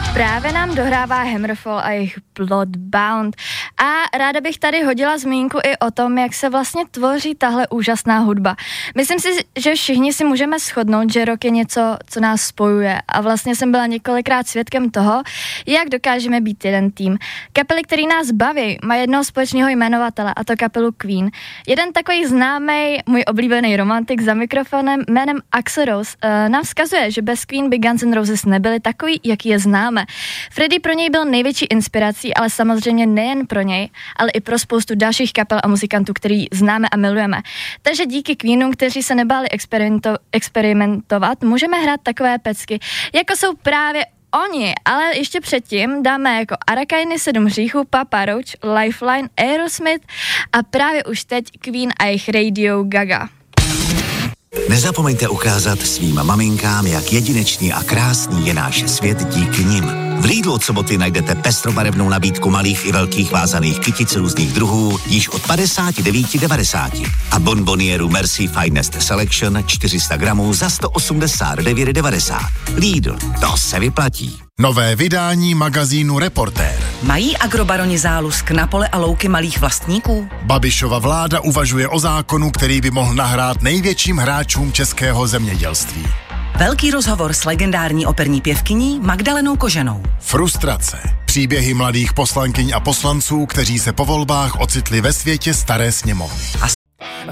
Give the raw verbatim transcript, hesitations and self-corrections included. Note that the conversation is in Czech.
Právě nám dohrává Hammerfall a jejich Bloodbound. A ráda bych tady hodila zmínku i o tom, jak se vlastně tvoří tahle úžasná hudba. Myslím si, že všichni si můžeme shodnout, že rock je něco, co nás spojuje. A vlastně jsem byla několikrát svědkem toho, jak dokážeme být jeden tým. Kapely, který nás baví, má jednoho společného jmenovatele, a to kapelu Queen. Jeden takový známý, můj oblíbený romantik za mikrofonem jménem Axl Rose uh, nám vzkazuje, že bez Queen by Guns N' Roses nebyli takový, jaký je známe. Freddie pro něj byl největší inspirací, ale samozřejmě nejen pro něj, ale i pro spoustu dalších kapel a muzikantů, který známe a milujeme. Takže díky Queenům, kteří se nebáli experimento- experimentovat, můžeme hrát takové pecky, jako jsou právě oni, ale ještě předtím dáme jako Arakainy, Sedm hříchů, Papa Roach, Lifeline, Aerosmith a právě už teď Queen a jejich Radio Gaga. Nezapomeňte ukázat svým maminkám, jak jedinečný a krásný je náš svět díky nim. V Lidlu od soboty najdete pestrobarevnou nabídku malých i velkých vázaných kytic různých druhů již od padesát devět devadesát a bonbonieru Merci Finest Selection čtyři sta gramů za sto osmdesát devět devadesát. Lidl, to se vyplatí. Nové vydání magazínu Reportér. Mají agrobaroni zálusk na pole a louky malých vlastníků? Babišova vláda uvažuje o zákonu, který by mohl nahrát největším hráčům českého zemědělství. Velký rozhovor s legendární operní pěvkyní Magdalenou Koženou. Frustrace. Příběhy mladých poslankyň a poslanců, kteří se po volbách ocitli ve světě staré sněmovny. A